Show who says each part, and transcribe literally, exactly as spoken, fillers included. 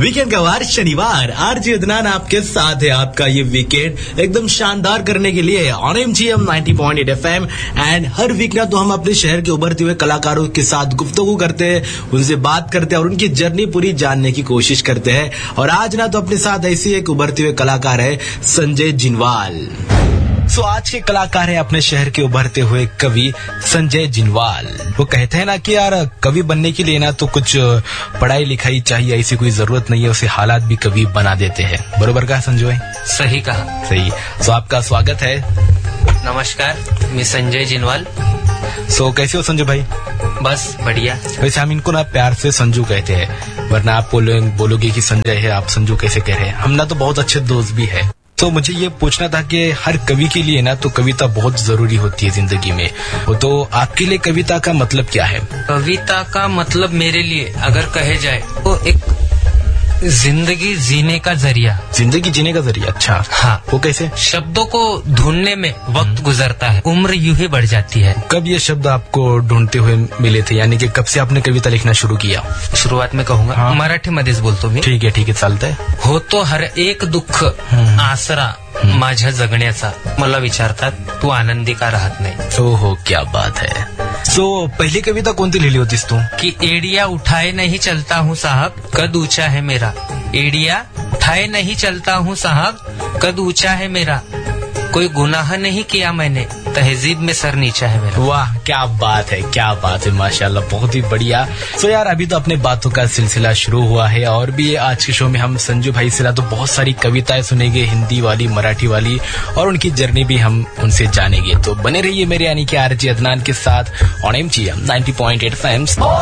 Speaker 1: Weekend का वार शनिवार, RJ Adnan आपके साथ है। आपका ये वीकेंड एकदम शानदार करने के लिए on MGM ninety point eight FM and her week ना तो हम अपने शहर के उभरते हुए कलाकारों के साथ गुफ्तगू करते हैं, उनसे बात करते हैं और उनकी जर्नी पूरी जानने की कोशिश करते हैं। और आज ना तो अपने साथ ऐसी एक उभरते हुए कलाकार है संजय जिनवाल। सो so, आज के कलाकार है अपने शहर के उभरते हुए कवि संजय जिनवाल। वो कहते हैं ना कि यार कवि बनने के लिए ना तो कुछ पढ़ाई लिखाई चाहिए, ऐसी कोई जरूरत नहीं है, उसे हालात भी कवि बना देते हैं। बरोबर कहा संजय?
Speaker 2: सही कहा।
Speaker 1: सही। सो so, आपका स्वागत है।
Speaker 2: नमस्कार, मैं संजय जिनवाल।
Speaker 1: सो so, कैसे हो संजय भाई?
Speaker 2: बस बढ़िया।
Speaker 1: वैसे हम इनको ना प्यार से संजू कहते हैं, वरना आप बोलो, बोलोगे कि संजय है, आप संजू कैसे कह रहे हैं। हम ना तो बहुत अच्छे दोस्त भी है। तो मुझे ये पूछना था कि हर कवि के लिए ना तो कविता बहुत जरूरी होती है जिंदगी में। तो आपके लिए कविता का मतलब क्या है?
Speaker 2: कविता का मतलब मेरे लिए अगर कहे जाए तो एक जिंदगी जीने का जरिया।
Speaker 1: जिंदगी जीने का जरिया? अच्छा,
Speaker 2: हाँ।
Speaker 1: वो कैसे?
Speaker 2: शब्दों को ढूंढने में वक्त गुजरता है, उम्र यूं ही बढ़ जाती है।
Speaker 1: कब ये शब्द आपको ढूंढते हुए मिले थे, यानी कि कब से आपने कविता लिखना शुरू किया?
Speaker 2: सुरुवात में कहूंगा, हाँ। मराठी मध्येच बोलतो मी।
Speaker 1: ठीक है ठीक है, चालतंय।
Speaker 2: होतो हर एक दुःख आसरा माझ्या जगण्याचा, मला विचारतात तू आनंदी का राहत नाही।
Speaker 1: ओहो, क्या बात है। सो so, पहली कविता कोणती लिहिली होतीस तू?
Speaker 2: कि एडिया उठाए नहीं चलता हूँ साहब, कद ऊंचा है मेरा। एडिया उठाए नहीं चलता हूँ साहब, कद ऊंचा है मेरा। कोई गुनाह नहीं किया मैंने, तहजीब में सर नीचा है मेरा।
Speaker 1: वाह, क्या बात है, क्या बात है, माशाल्लाह, बहुत ही बढ़िया। सो यार, अभी तो अपने बातों का सिलसिला शुरू हुआ है और भी आज के शो में हम संजू भाई से तो बहुत सारी कविताएं सुनेंगे, हिंदी वाली, मराठी वाली, और उनकी जर्नी भी हम उनसे जानेंगे। तो बने रहिए मेरे यानी कि आरजे अदनान के साथ on MGM ninety point eight FM.